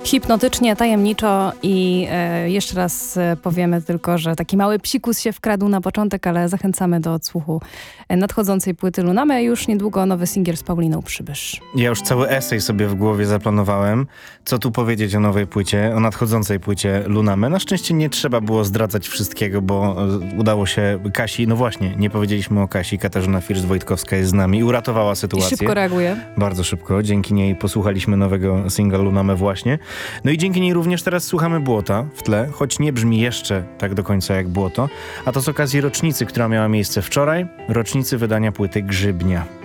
Hipnotycznie, tajemniczo i jeszcze raz powiemy tylko, że taki mały psikus się wkradł na początek, ale zachęcamy do odsłuchu nadchodzącej płyty Lunamy. Już niedługo nowy singiel z Pauliną Przybysz. Ja już cały esej sobie w głowie zaplanowałem, co tu powiedzieć o nowej płycie, o nadchodzącej płycie Lunamy. Na szczęście nie trzeba było zdradzać wszystkiego, bo udało się Kasi, no właśnie, nie powiedzieliśmy o Kasi, Katarzyna First-Wojtkowska jest z nami i uratowała sytuację. I szybko reaguje. Bardzo szybko, dzięki niej posłuchaliśmy nowego singla Lunamy właśnie. No i dzięki niej również teraz słuchamy Błota w tle, choć nie brzmi jeszcze tak do końca jak Błoto, a to z okazji rocznicy, która miała miejsce wczoraj, rocznicy wydania płyty Grzybnia.